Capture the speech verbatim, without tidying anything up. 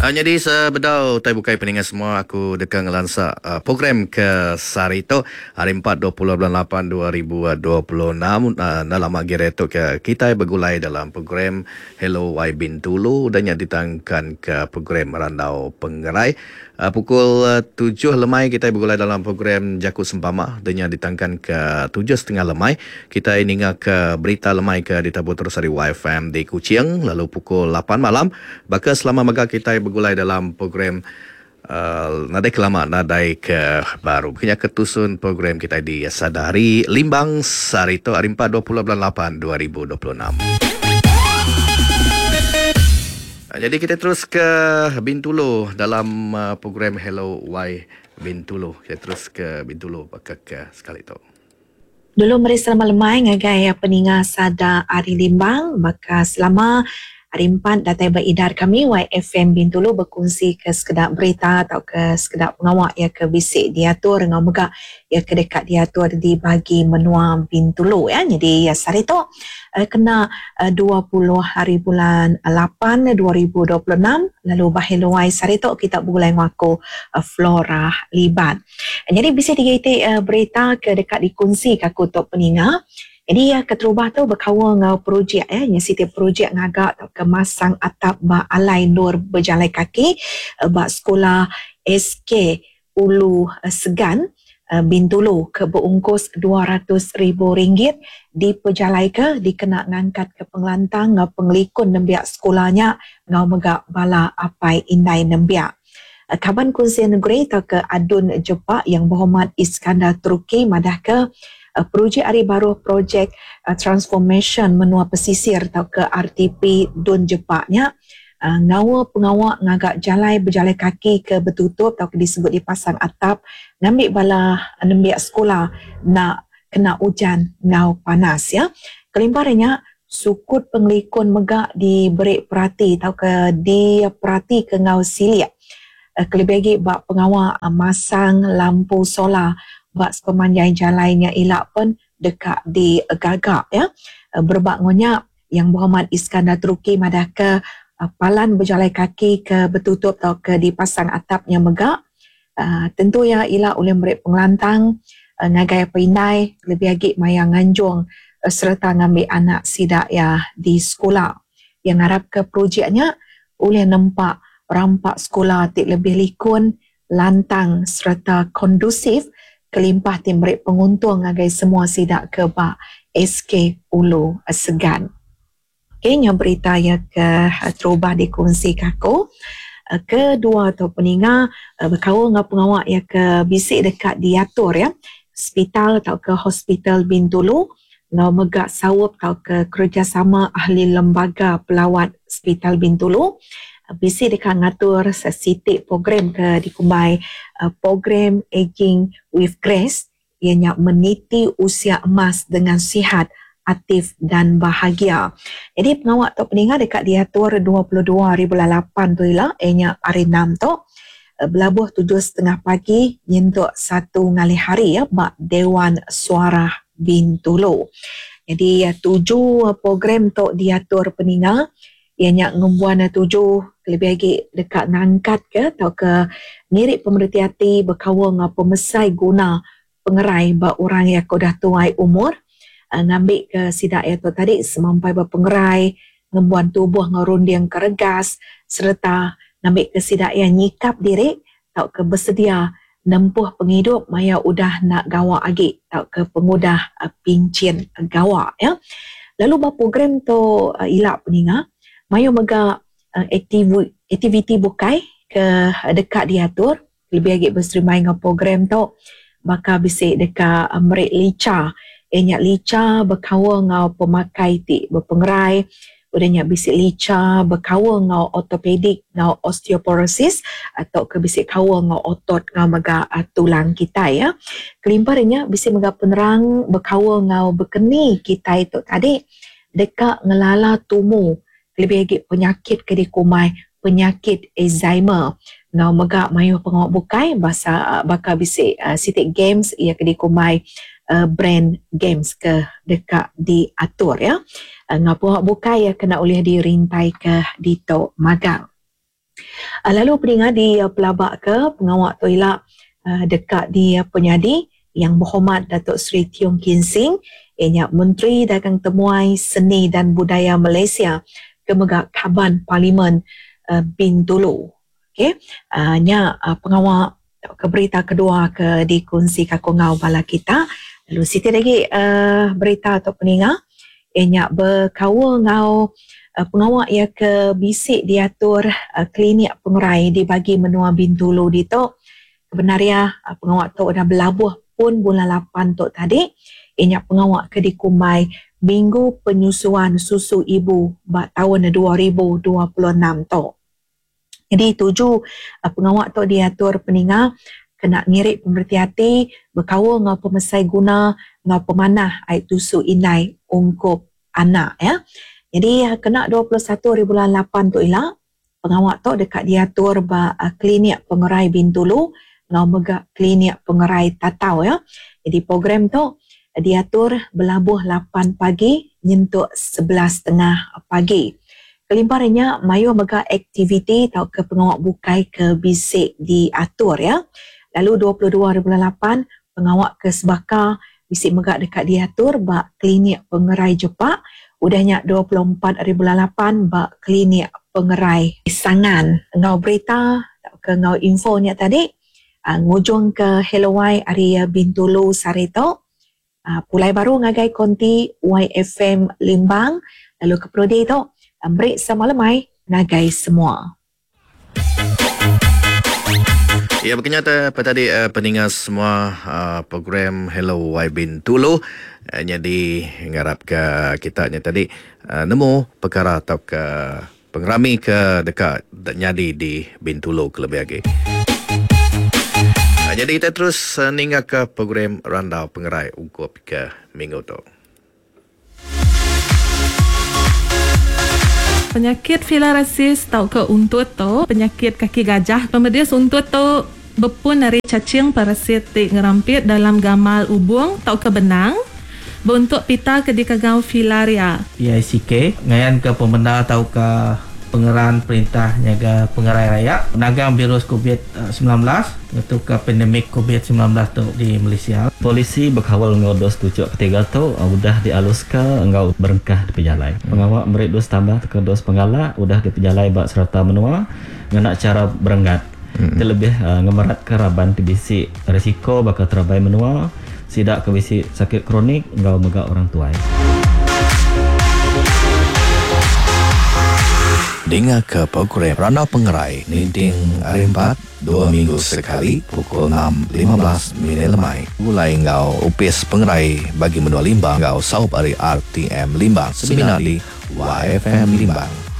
Uh, jadi sebedau tai bukai peningat semua, aku dekat ngelansak uh, program ke Sarito hari empat dua puluh bulan lapan dua ribu dua puluh enam uh, dalam agireto ke kita bergulai dalam program Hello I Bintulu dan yang ditangkan ke program Randau Pengerai. Uh, pukul uh, tujuh lemai kita bergulai dalam program Jakut Sempama dan yang ditangkan ke tujuh setengah lemai. Kita ingat ke berita lemai ke ditabur terus dari Y F M di Kuching, lalu pukul lapan malam. Baka selama maga kita bergulai dalam program uh, Nadai Kelama, Nadai ke Baru. Kena ketusun program kita di Sadari Limbang Sarito hari empat dua puluh bulan lapan dua ribu dua puluh enam. Jadi kita terus ke Bintulu dalam uh, program Hello Y Bintulu. Kita terus ke Bintulu bakal ke sekali tu. Dulu mari selama lemai ngagai peningat sada Ari Limbang, maka selama hari empat datai beridar kami Y F M Bintulu berkongsi ke sekedar berita atau ke sekedar pengawak ya ke bisik diatur dengan megak ya ke dekat diatur di bagi menua Bintulu ya. Jadi ya Sarito eh, kena eh, dua puluh hari bulan lapan dua ribu dua puluh enam, lalu baheluai Sarito kita mulai ngaku eh, Flora Liban. Jadi bisa digiti eh, berita ke dekat dikongsi ke kutub peningat. Jadi ya keterubah tu berkawa dengan projek ya, yang setiap projek ngagak atau kemasang atap ba alai nur berjalan kaki ba sekolah S K Ulu Segan Bintulu ke berungkus dua ratus ribu ringgit di pejalai ke dikena ngangkat ke pengelantang ngau pengelikun nembiak sekolahnya ngau megak bala apai indai nembiak. Kaban Kunci Negeri atau ke Adun Jepak yang berhormat Iskandar Turki madah ke Uh, projek hari baru projek uh, transformation menua pesisir atau ke R T P Dun Jepaknya uh, ngawa pengawak ngagak jalai berjalai kaki ke bertutup atau ke disebut dipasang atap ngambil bala nembiak sekolah nak kena hujan ngau panas ya. Kelimparnya sukut pengelikun megak diberi perhati atau ke dia perhati ke ngau silik. Uh, kelebih lagi bak pengawak uh, masang lampu solar bak sepemanjang jalannya ilak pun dekat di gagak ya. Berbangunnya yang berhormat Iskandar Turki madah ke uh, palan berjalan kaki ke bertutup atau ke dipasang atapnya megak. Uh, tentu ya ilak oleh memberi pengelantang uh, ngagai pindai lebih lagi maya nganjung uh, serta ngambil anak sidak ya di sekolah. Yang harap ke projeknya oleh nampak rampak sekolah tik lebih likun, lantang serta kondusif kelimpah tim beri penguntung agai semua sidak ke bak S K Ulu Segan. Okay, yang berita ya ke terubah dikongsi kaku. Kedua atau peningat berkawan dengan pengawak ya ke bisik dekat diatur ya. Hospital atau ke Hospital Bintulu ngau megak sawap atau ke kerjasama ahli lembaga pelawat Hospital Bintulu. Bisi dekat ngatur sesitik program ke dikumbai uh, program Aging with Grace ianya meniti usia emas dengan sihat, aktif dan bahagia. Jadi pengawak atau peningat dekat diatur dua puluh dua hari bulan lapan tu ialah ianya hari enam tu uh, belabuh tujuh setengah pagi nyentuk satu ngali hari ya bak Dewan Suara Bintulu. Jadi uh, tujuh uh, program tu diatur peningat ianya ngembuan tujuh lebih lagi dekat ngangkat ke atau ke ngirik pemerhati hati berkawa dengan pemesai guna pengerai bak orang yang kau dah tuai umur uh, ngambil ke sidak itu tadi semampai berpengerai ngembuan tubuh ngerunding keregas serta ngambil ke sidak yang nyikap diri atau ke bersedia nempuh penghidup maya udah nak gawak lagi atau ke pengudah uh, pincin gawak ya. Lalu bah program tu uh, ilak peningat mayu mega uh, aktiviti, aktiviti bukai ke dekat diatur lebih lagi berserimai dengan program tu bakal bisik dekat uh, merik lica enyak lica berkawa dengan pemakai ti berpengerai udahnya bisik lica berkawa dengan ortopedik dengan osteoporosis atau ke bisik kawa dengan otot dengan mega uh, tulang kita ya. Kelimparnya bisik mega penerang berkawa dengan berkeni kita itu tadi dekat ngelala tumu lebih lagi penyakit kedikumai, penyakit Alzheimer. Ngau megak mayuh pengawak bukai bahasa bakal bisik uh, sitik games ia kedikumai uh, brand games ke dekat diatur ya. Uh, ngau pengawak bukai ya kena oleh dirintai ke dito magang. Uh, lalu peningat di uh, pelabak ke pengawak toilet uh, dekat di uh, Penyadi Yang Berhormat Datuk Seri Tiong Kin Sing, ianya Menteri Dagang Temuai Seni dan Budaya Malaysia Kemegak Kaban Parlimen uh, Bintulu. Okey, uh, nya uh, pengawak ke berita kedua ke dikongsi kako ngau bala kita. Lalu siti lagi uh, berita atau peningat ianya berkawa ngau uh, pengawak ya ke bisik diatur uh, klinik pengurai dibagi menua Bintulu dito. Kebenaria uh, pengawak tu dah berlabuh pun bulan lapan tu tadi. Ianya pengawak ke dikumai Minggu Penyusuan Susu Ibu bak tahun dua ribu dua puluh enam tu. Jadi tuju uh, pengawak tu diatur peningat kena ngirik pemberhati berkawa ngau pemesai guna ngau pemanah air tusu inai ungkup anak ya. Jadi uh, kena dua puluh satu hari bulan lapan tu ilah pengawak tu dekat diatur ba uh, klinik pengerai Bintulu ngau megak klinik pengerai Tatau ya. Jadi program tu diatur berlabuh lapan pagi nyentuk sebelas tengah pagi. Kelimparnya mayu megak aktiviti atau ke pengawak bukai ke bisik diatur ya. Lalu dua puluh dua hari bulan lapan pengawak ke Sebaka bisik megak dekat diatur bak klinik pengerai Jepak. Udahnya dua puluh empat hari bulan lapan bak klinik pengerai Sangan. Ngau berita atau ke ngau infonya tadi uh, ngujung ke Helawai hari Bintulu Sarito. Uh, pulai baru ngagai konti Y F M Limbang. Lalu ke Prodi tu break sama lemai ngagai semua. Ya, berkenyataan apa tadi uh, pendengar semua uh, program Hello Y Bintulu. Uh, jadi ngarap ke kita nya tadi uh, nemu perkara atau ke pengerami ke dekat nyadi di Bintulu kelebih lagi. Uh, jadi kita terus uh, ninggal ke program Randau Pengerai Ungkup ke minggu tu. Penyakit filariasis tau ke untut tu, penyakit kaki gajah. Pemedis untut tu berpun dari cacing parasit ngerampit dalam gamal ubung tau ke benang. Bentuk pita ke dikagau filaria. P I C K ngayan ke pemenda tau ke pengeran perintah nyaga pengerai raya nagang virus covid sembilan belas itu ke pandemik covid sembilan belas tu di Malaysia. Polisi berkawal ngau dos tujuh ketiga tu uh, udah dialus ke ngau berengkah di pejalai. Hmm. Pengawak merik dos tambah ke dos penggala udah di pejalai bak serta menua ngena cara berenggat. Hmm. Terlebih uh, ngemerat ke raban tibisi risiko bakal terabai menua sidak ke bisi sakit kronik ngau megak orang tua. Dengar ke program Randau Pengerai Ninting hari empat dua minggu sekali pukul enam lima belas minit lemai. Mulai ngau upis pengerai bagi menua Limbang ngau saup dari R T M Limbang seminar di Y F M Limbang.